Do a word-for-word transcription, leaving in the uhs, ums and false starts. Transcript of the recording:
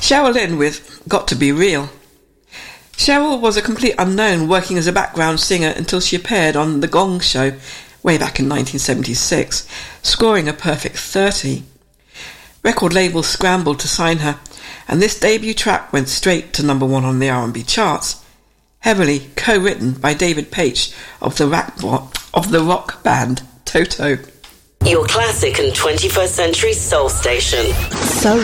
Cheryl Lynn with Got to Be Real. Cheryl was a complete unknown, working as a background singer until she appeared on The Gong Show way back in nineteen seventy-six, scoring a perfect thirty. Record labels scrambled to sign her, and this debut track went straight to number one on the R and B charts, heavily co-written by David Paich of the rock, of the rock band Toto. Your classic and twenty-first century soul station. Soul